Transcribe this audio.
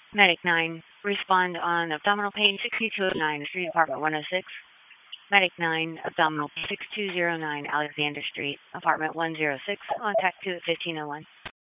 Medic 9, respond on abdominal pain 6209 Street, apartment 106. Medic 9, abdominal 6209 Alexander Street, apartment 106. Contact 2 at 1501.